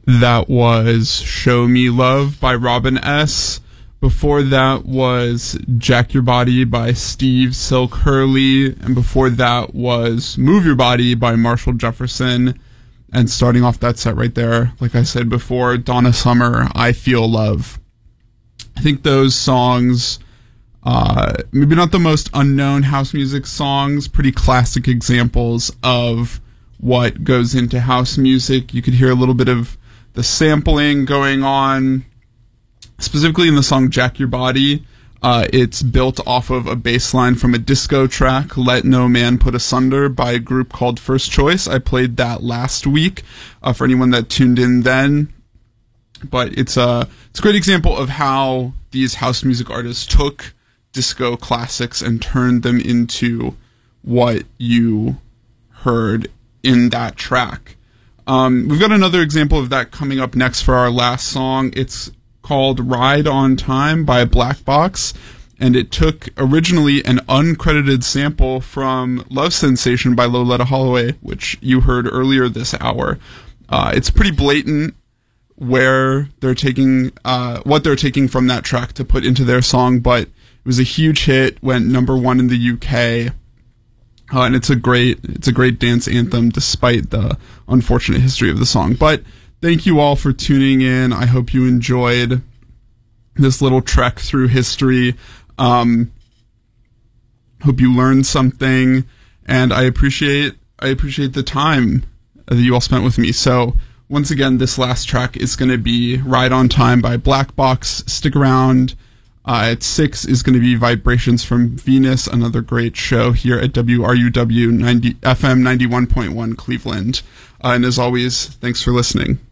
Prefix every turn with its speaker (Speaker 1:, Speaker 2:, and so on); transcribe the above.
Speaker 1: That was Show Me Love by Robin S. Before that was Jack Your Body by Steve Silk Hurley. And before that was Move Your Body by Marshall Jefferson. And starting off that set right there, like I said before, Donna Summer, I Feel Love. I think those songs, maybe not the most unknown house music songs, pretty classic examples of what goes into house music. You could hear a little bit of the sampling going on, specifically in the song Jack Your Body. It's built off of a bass line from a disco track, Let No Man Put Asunder, by a group called First Choice. I played that last week for anyone that tuned in then. But it's a great example of how these house music artists took disco classics and turned them into what you heard in that track. We've got another example of that coming up next for our last song. It's called Ride on Time by Black Box, and it took originally an uncredited sample from Love Sensation by Loletta Holloway, which you heard earlier this hour. It's pretty blatant where they're taking what they're taking from that track to put into their song, but it was a huge hit, went #1 in the UK. And it's a great dance anthem despite the unfortunate history of the song. But thank you all for tuning in. I hope you enjoyed this little trek through history. Hope you learned something, and I appreciate the time that you all spent with me. So once again, this last track is going to be Ride on Time by Black Box. Stick around. At 6 is going to be Vibrations from Venus, another great show here at WRUW FM 91.1 Cleveland. And as always, thanks for listening.